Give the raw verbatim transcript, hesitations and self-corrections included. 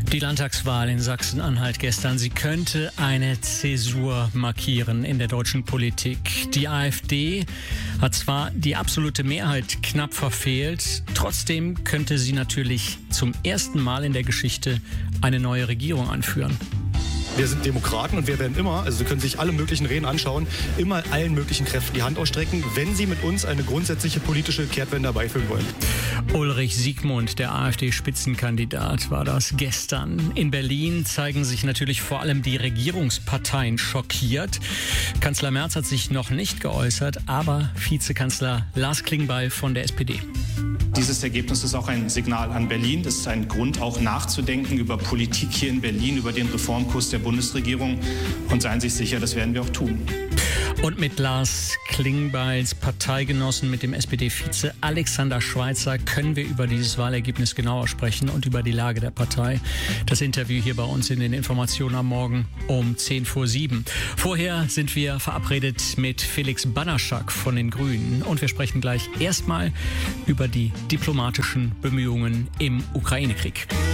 Die Landtagswahl in Sachsen-Anhalt gestern, sie könnte eine Zäsur markieren in der deutschen Politik. Die AfD hat zwar die absolute Mehrheit knapp verfehlt, trotzdem könnte sie natürlich zum ersten Mal in der Geschichte eine neue Regierung anführen. Wir sind Demokraten und wir werden immer, also Sie können sich alle möglichen Reden anschauen, immer allen möglichen Kräften die Hand ausstrecken, wenn sie mit uns eine grundsätzliche politische Kehrtwende herbeiführen wollen. Ulrich Siegmund, der AfD-Spitzenkandidat, war das gestern. In Berlin zeigen sich natürlich vor allem die Regierungsparteien schockiert. Kanzler Merz hat sich noch nicht geäußert, aber Vizekanzler Lars Klingbeil von der S P D. Dieses Ergebnis ist auch ein Signal an Berlin. Das ist ein Grund, auch nachzudenken über Politik hier in Berlin, über den Reformkurs der Bundesregierung. Und seien Sie sich sicher, das werden wir auch tun. Und mit Lars Klingbeils Parteigenossen, mit dem S P D-Vize Alexander Schweitzer, können wir über dieses Wahlergebnis genauer sprechen und über die Lage der Partei. Das Interview hier bei uns in den Informationen am Morgen um zehn vor sieben. Vorher sind wir verabredet mit Felix Banaschak von den Grünen. Und wir sprechen gleich erstmal über die diplomatischen Bemühungen im Ukraine-Krieg.